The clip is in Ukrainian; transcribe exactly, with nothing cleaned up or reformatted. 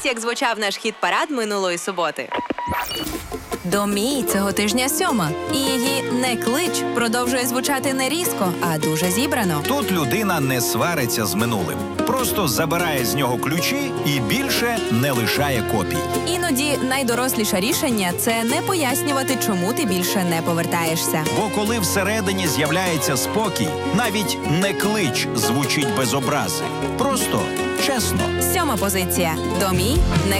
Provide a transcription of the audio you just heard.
як звучав наш хіт-парад минулої суботи. До Мії цього тижня сьома. І її «Не клич» продовжує звучати не різко, а дуже зібрано. Тут людина не свариться з минулим. Просто забирає з нього ключі і більше не лишає копій. Іноді найдоросліше рішення – це не пояснювати, чому ти більше не повертаєшся. Бо коли всередині з'являється спокій, навіть «не клич» звучить без образи. Просто чесно. Сьома позиція. До Мії «Не